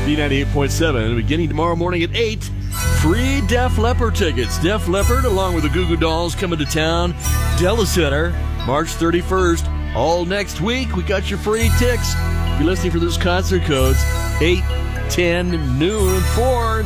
B98.7, beginning tomorrow morning at 8. Free Def Leppard tickets. Def Leppard, along with the Goo Goo Dolls, coming to town. Della Center, March 31st. All next week, we got your free tickets. If you're listening for those concert codes, 8, 10, noon, and 4.